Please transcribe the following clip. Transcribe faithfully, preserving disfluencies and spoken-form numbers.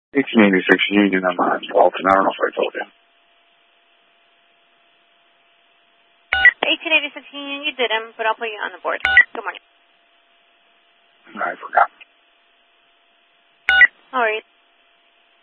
eighteen eighty-six Union, I'm on Walton. I don't know if I told you. eighteen eighty-six Union, you didn't, but I'll put you on the board. Good morning. I forgot. All right.